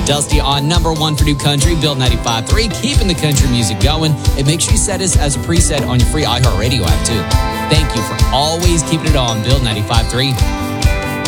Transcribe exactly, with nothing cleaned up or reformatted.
Dusty on number one for new country, Build ninety-five point three, keeping the country music going. And make sure you set us as a preset on your free iHeartRadio app, too. Thank you for always keeping it on Build ninety-five point three.